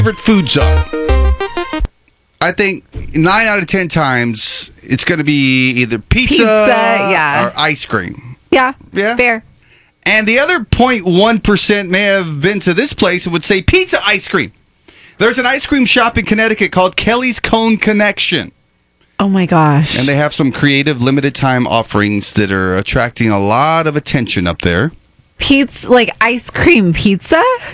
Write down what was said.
favorite foods are. I think 9 out of 10 times it's going to be either pizza yeah. or ice cream. Yeah. Yeah. Fair. And the other 0.1% may have been to this place and would say pizza ice cream. There's an ice cream shop in Connecticut called Kelly's Cone Connection. Oh my gosh. And they have some creative limited time offerings that are attracting a lot of attention up there. Pizza, like ice cream pizza?